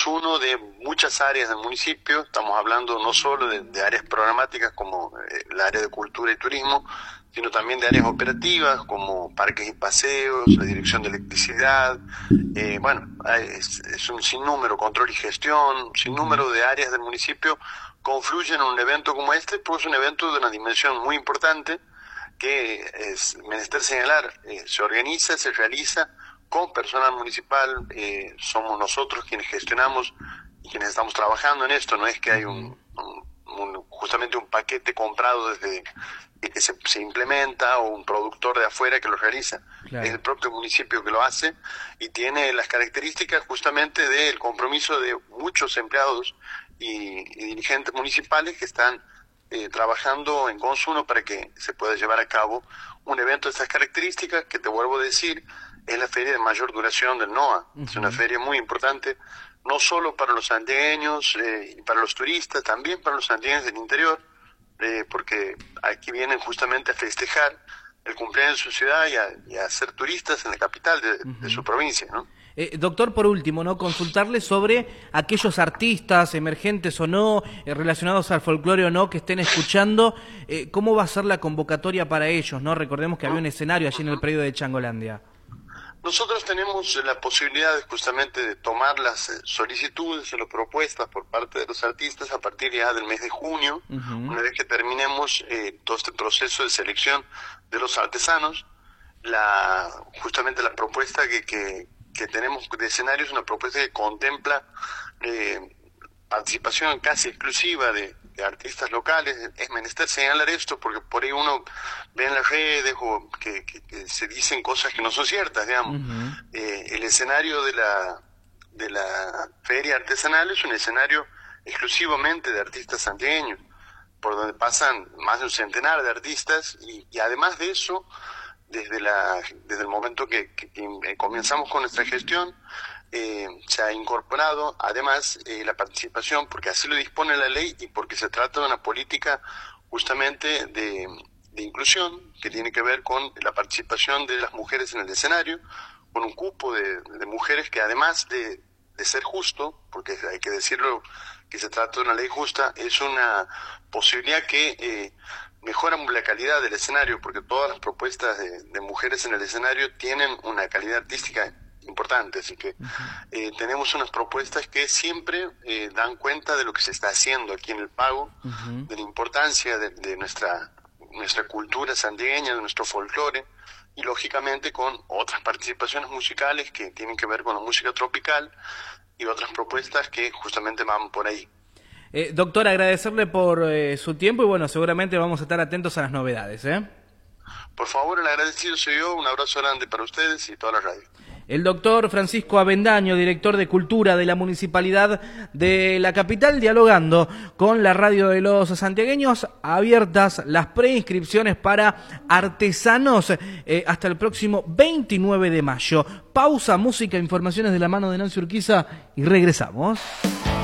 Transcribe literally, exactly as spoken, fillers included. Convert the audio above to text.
uno de muchas áreas del municipio. Estamos hablando no solo de, de áreas programáticas como eh, el área de cultura y turismo, sino también de áreas operativas como parques y paseos, la dirección de electricidad, eh, bueno, es, es un sinnúmero, control y gestión, un sinnúmero de áreas del municipio confluyen en un evento como este, porque es un evento de una dimensión muy importante que es menester señalar, eh, se organiza, se realiza con personal municipal, eh, somos nosotros quienes gestionamos y quienes estamos trabajando en esto, no es que hay un, un, un justamente un paquete comprado desde que se, se implementa o un productor de afuera que lo realiza, claro. Es el propio municipio que lo hace y tiene las características justamente del compromiso de muchos empleados y, y dirigentes municipales que están eh, trabajando en consumo para que se pueda llevar a cabo un evento de estas características que, te vuelvo a decir, es la feria de mayor duración del NOA. Uh-huh. Es una feria muy importante, no solo para los santiagueños eh, y para los turistas, también para los santiagueños del interior, eh, porque aquí vienen justamente a festejar el cumpleaños de su ciudad y a, y a ser turistas en la capital de, uh-huh. de su provincia, ¿no? Eh, doctor, por último, ¿no? Consultarle sobre aquellos artistas emergentes o no, eh, relacionados al folclore o no, que estén escuchando, eh, ¿cómo va a ser la convocatoria para ellos, no? Recordemos que había un escenario allí en el predio de Changolandia. Nosotros tenemos la posibilidad de, justamente de tomar las solicitudes o las propuestas por parte de los artistas a partir ya del mes de junio, uh-huh. una vez que terminemos eh, todo este proceso de selección de los artesanos. La justamente la propuesta que, que que tenemos de escenario es una propuesta que contempla eh, participación casi exclusiva de, de artistas locales. Es menester señalar esto porque por ahí uno ve en las redes o que, que, que se dicen cosas que no son ciertas, digamos. Uh-huh. Eh, el escenario de la de la feria artesanal es un escenario exclusivamente de artistas santiagueños, por donde pasan más de un centenar de artistas y, y además de eso, Desde, la, desde el momento que, que, que comenzamos con nuestra gestión, eh, se ha incorporado además eh, la participación, porque así lo dispone la ley y porque se trata de una política justamente de, de inclusión que tiene que ver con la participación de las mujeres en el escenario, con un cupo de, de mujeres que además de, de ser justo, porque hay que decirlo que se trata de una ley justa, es una posibilidad que eh, mejora la calidad del escenario, porque todas las propuestas de, de mujeres en el escenario tienen una calidad artística importante, así que eh, tenemos unas propuestas que siempre eh, dan cuenta de lo que se está haciendo aquí en el Pago, uh-huh. de la importancia de, de nuestra nuestra cultura santiagueña, de nuestro folclore, y lógicamente con otras participaciones musicales que tienen que ver con la música tropical y otras propuestas que justamente van por ahí. Eh, doctor, agradecerle por eh, su tiempo y bueno, seguramente vamos a estar atentos a las novedades, ¿eh? Por favor, el agradecido soy yo, un abrazo grande para ustedes y toda la radio. El doctor Francisco Avendaño, director de Cultura de la Municipalidad de la capital, dialogando con la radio de los santiagueños. Abiertas las preinscripciones para artesanos eh, hasta el próximo veintinueve de mayo. Pausa, música, informaciones de la mano de Nancy Urquiza y regresamos.